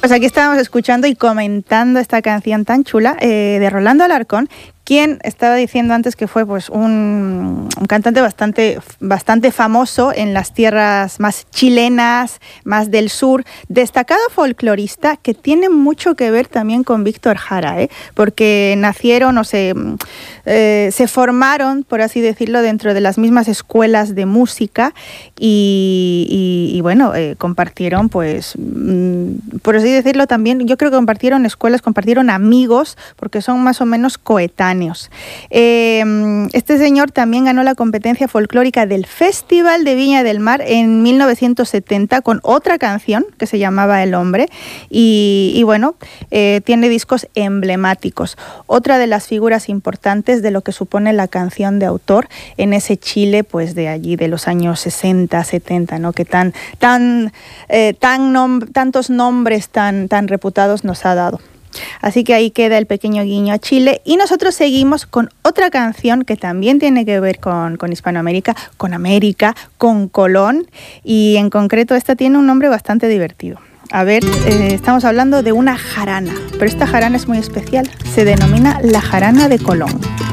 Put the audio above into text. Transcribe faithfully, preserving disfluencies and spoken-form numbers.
Pues aquí estábamos escuchando y comentando esta canción tan chula eh, de Rolando Alarcón, quien estaba diciendo antes que fue pues un, un cantante bastante, bastante famoso en las tierras más chilenas, más del sur, destacado folclorista que tiene mucho que ver también con Víctor Jara, ¿eh? Porque nacieron o se, eh, se formaron, por así decirlo, dentro de las mismas escuelas de música y, y, y bueno, eh, compartieron, pues, mm, por así decirlo también, yo creo que compartieron escuelas, compartieron amigos, porque son más o menos coetáneos. Eh, este señor también ganó la competencia folclórica del Festival de Viña del Mar en mil novecientos setenta con otra canción que se llamaba El Hombre y, y bueno, eh, tiene discos emblemáticos. Otra de las figuras importantes de lo que supone la canción de autor en ese Chile pues de allí de los años sesenta, setenta, ¿no? Que tan, tan, eh, tan nom- tantos nombres tan, tan reputados nos ha dado. Así que ahí queda el pequeño guiño a Chile y nosotros seguimos con otra canción que también tiene que ver con, con Hispanoamérica, con América, con Colón y en concreto esta tiene un nombre bastante divertido. A ver, eh, estamos hablando de una jarana, pero esta jarana es muy especial, se denomina la jarana de Colón.